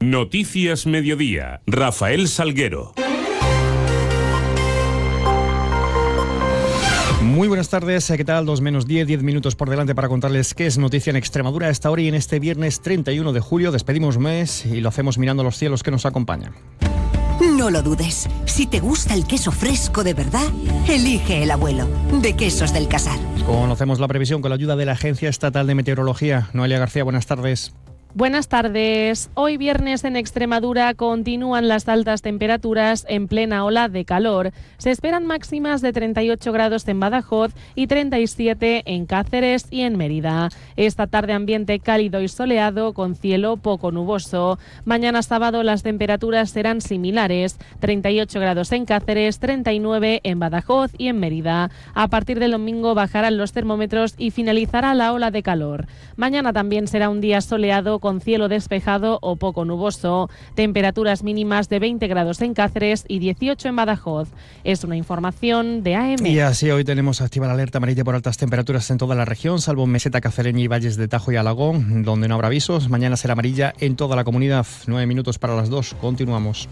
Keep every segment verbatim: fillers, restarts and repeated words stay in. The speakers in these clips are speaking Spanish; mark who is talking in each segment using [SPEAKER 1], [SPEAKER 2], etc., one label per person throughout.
[SPEAKER 1] Noticias Mediodía. Rafael Salguero.
[SPEAKER 2] Muy buenas tardes, ¿qué tal? dos menos diez, diez minutos por delante para contarles qué es noticia en Extremadura a esta hora y en este viernes treinta y uno de julio. Despedimos mes y lo hacemos mirando los cielos que nos acompañan.
[SPEAKER 3] No lo dudes, si te gusta el queso fresco de verdad, elige el abuelo, de Quesos del Casar.
[SPEAKER 2] Conocemos la previsión con la ayuda de la Agencia Estatal de Meteorología. Noelia García, buenas tardes.
[SPEAKER 4] Buenas tardes. Hoy viernes en Extremadura continúan las altas temperaturas en plena ola de calor. Se esperan máximas de treinta y ocho grados en Badajoz y treinta y siete en Cáceres y en Mérida. Esta tarde ambiente cálido y soleado con cielo poco nuboso. Mañana sábado las temperaturas serán similares, treinta y ocho grados en Cáceres, treinta y nueve en Badajoz y en Mérida. A partir del domingo bajarán los termómetros y finalizará la ola de calor. Mañana también será un día soleado con cielo despejado o poco nuboso. Temperaturas mínimas de veinte grados en Cáceres y dieciocho en Badajoz. Es una información de A M.
[SPEAKER 2] Y así hoy tenemos activa la alerta amarilla por altas temperaturas en toda la región, salvo meseta cacereña y valles de Tajo y Alagón, donde no habrá avisos. Mañana será amarilla en toda la comunidad. Nueve minutos para las dos. Continuamos.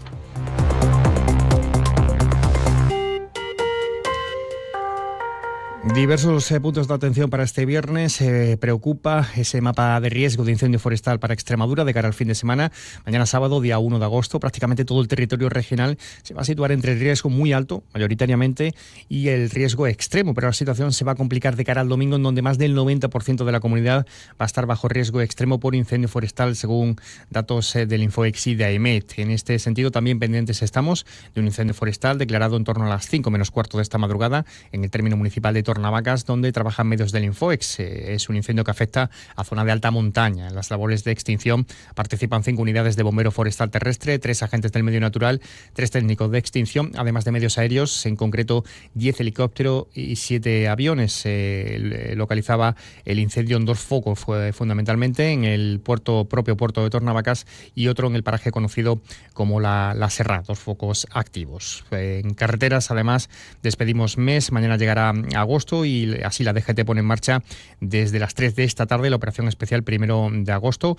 [SPEAKER 2] Diversos eh, puntos de atención para este viernes. Eh, preocupa ese mapa de riesgo de incendio forestal para Extremadura de cara al fin de semana. Mañana sábado, día uno de agosto, prácticamente todo el territorio regional se va a situar entre el riesgo muy alto, mayoritariamente, y el riesgo extremo. Pero la situación se va a complicar de cara al domingo, en donde más del noventa por ciento de la comunidad va a estar bajo riesgo extremo por incendio forestal, según datos eh, del Infoex y de AEMET. En este sentido, también pendientes estamos de un incendio forestal declarado en torno a las cinco menos cuarto de esta madrugada en el término municipal de Tornavacas, donde trabajan medios del Infoex. Eh, es un incendio que afecta a zona de alta montaña. En las labores de extinción participan cinco unidades de bombero forestal terrestre, tres agentes del medio natural, tres técnicos de extinción, además de medios aéreos, en concreto diez helicópteros y siete aviones. Eh, localizaba el incendio en dos focos, fue fundamentalmente en el puerto propio puerto de Tornavacas y otro en el paraje conocido como la, la Serra, dos focos activos. Eh, en carreteras, además, despedimos mes, mañana llegará agosto y así la D G T pone en marcha desde las tres de esta tarde la operación especial primero de agosto,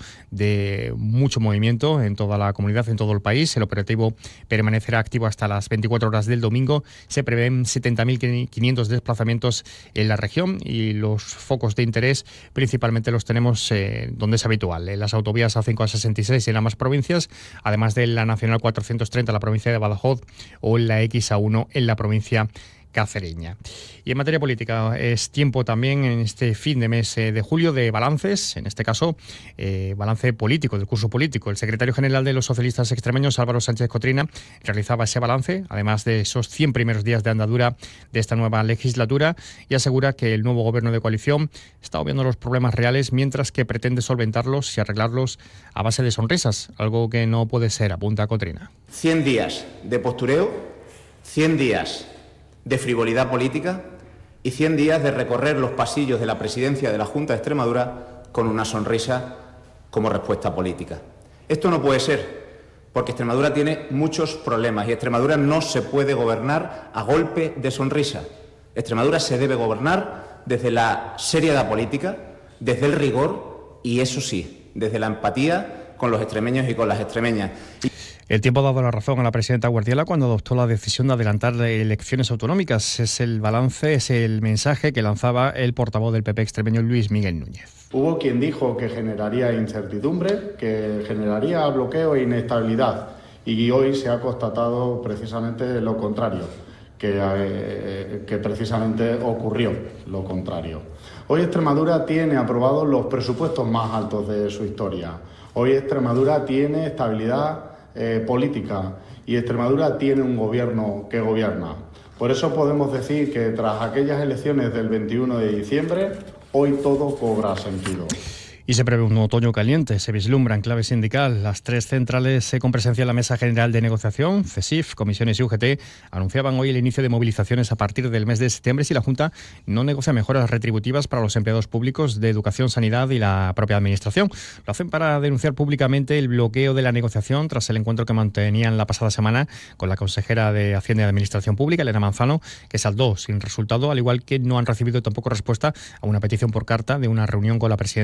[SPEAKER 2] de mucho movimiento en toda la comunidad, en todo el país. El operativo permanecerá activo hasta las veinticuatro horas del domingo. Se prevén setenta mil quinientos desplazamientos en la región y los focos de interés principalmente los tenemos eh, donde es habitual, en las autovías A cinco, A sesenta y seis en ambas provincias, además de la Nacional cuatrocientos treinta en la provincia de Badajoz o en la X A uno en la provincia cacereña. Y en materia política es tiempo también en este fin de mes de julio de balances, en este caso eh, balance político, del curso político. El secretario general de los socialistas extremeños, Álvaro Sánchez Cotrina, realizaba ese balance, además de esos cien primeros días de andadura de esta nueva legislatura, y asegura que el nuevo gobierno de coalición está obviando los problemas reales, mientras que pretende solventarlos y arreglarlos a base de sonrisas, algo que no puede ser, apunta Cotrina.
[SPEAKER 5] cien días de postureo, cien días de frivolidad política y cien días de recorrer los pasillos de la presidencia de la Junta de Extremadura con una sonrisa como respuesta política. Esto no puede ser, porque Extremadura tiene muchos problemas y Extremadura no se puede gobernar a golpe de sonrisa. Extremadura se debe gobernar desde la seriedad política, desde el rigor y, eso sí, desde la empatía con los extremeños y con las extremeñas.
[SPEAKER 2] El tiempo ha dado la razón a la presidenta Guardiola cuando adoptó la decisión de adelantar elecciones autonómicas. Es el balance, es el mensaje que lanzaba el portavoz del P P extremeño, Luis Miguel Núñez.
[SPEAKER 6] Hubo quien dijo que generaría incertidumbre, que generaría bloqueo e inestabilidad, y hoy se ha constatado precisamente lo contrario, que, eh, que precisamente ocurrió lo contrario. Hoy Extremadura tiene aprobados los presupuestos más altos de su historia. Hoy Extremadura tiene estabilidad Eh, política y Extremadura tiene un gobierno que gobierna. Por eso podemos decir que tras aquellas elecciones del veintiuno de diciembre, hoy todo cobra sentido.
[SPEAKER 2] Y se prevé un otoño caliente, se vislumbra en clave sindical. Las tres centrales con presencia en la Mesa General de Negociación, CESIF, Comisiones y U G T, anunciaban hoy el inicio de movilizaciones a partir del mes de septiembre si la Junta no negocia mejoras retributivas para los empleados públicos de educación, sanidad y la propia administración. Lo hacen para denunciar públicamente el bloqueo de la negociación tras el encuentro que mantenían la pasada semana con la consejera de Hacienda y Administración Pública, Elena Manzano, que saldó sin resultado, al igual que no han recibido tampoco respuesta a una petición por carta de una reunión con la presidenta de la Junta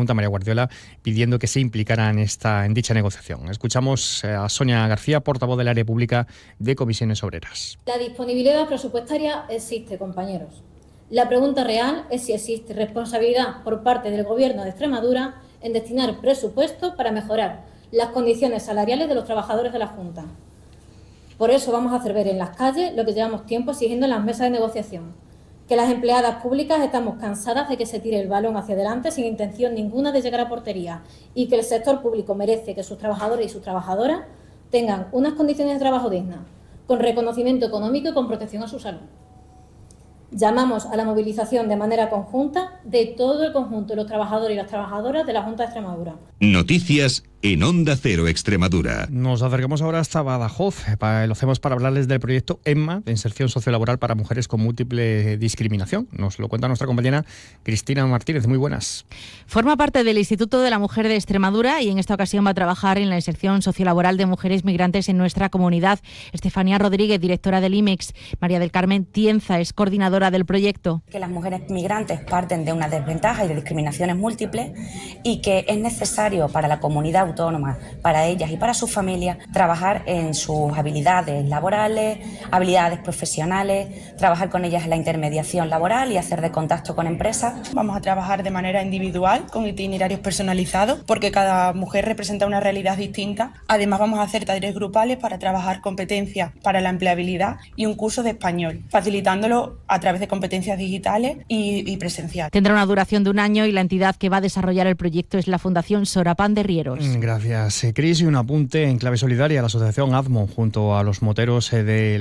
[SPEAKER 2] Junta, María Guardiola, pidiendo que se implicara en, esta, en dicha negociación. Escuchamos a Sonia García, portavoz del área pública de Comisiones Obreras.
[SPEAKER 7] La disponibilidad presupuestaria existe, compañeros. La pregunta real es si existe responsabilidad por parte del Gobierno de Extremadura en destinar presupuesto para mejorar las condiciones salariales de los trabajadores de la Junta. Por eso vamos a hacer ver en las calles lo que llevamos tiempo exigiendo en las mesas de negociación, que las empleadas públicas estamos cansadas de que se tire el balón hacia adelante sin intención ninguna de llegar a portería y que el sector público merece que sus trabajadores y sus trabajadoras tengan unas condiciones de trabajo dignas, con reconocimiento económico y con protección a su salud. Llamamos a la movilización de manera conjunta de todo el conjunto de los trabajadores y las trabajadoras de la Junta de Extremadura.
[SPEAKER 8] Noticias en Onda Cero Extremadura.
[SPEAKER 2] Nos acercamos ahora hasta Badajoz. Lo hacemos para hablarles del proyecto EMMA, de inserción sociolaboral para mujeres con múltiple discriminación. Nos lo cuenta nuestra compañera Cristina Martínez. Muy buenas.
[SPEAKER 9] Forma parte del Instituto de la Mujer de Extremadura y en esta ocasión va a trabajar en la inserción sociolaboral de mujeres migrantes en nuestra comunidad. Estefanía Rodríguez, directora del IMEX. María del Carmen Tienza es coordinadora del proyecto.
[SPEAKER 10] Que las mujeres migrantes parten de una desventaja y de discriminaciones múltiples y que es necesario para la comunidad autónoma, para ellas y para sus familias, trabajar en sus habilidades laborales, habilidades profesionales, trabajar con ellas en la intermediación laboral y hacer de contacto con empresas.
[SPEAKER 11] Vamos a trabajar de manera individual, con itinerarios personalizados, porque cada mujer representa una realidad distinta. Además, vamos a hacer talleres grupales para trabajar competencias para la empleabilidad y un curso de español, facilitándolo a través de competencias digitales y, y presencial.
[SPEAKER 9] Tendrá una duración de un año y la entidad que va a desarrollar el proyecto es la Fundación Sorapán de Rieros.
[SPEAKER 2] Gracias, Cris. Y un apunte en clave solidaria. La asociación ADMO, junto a los moteros de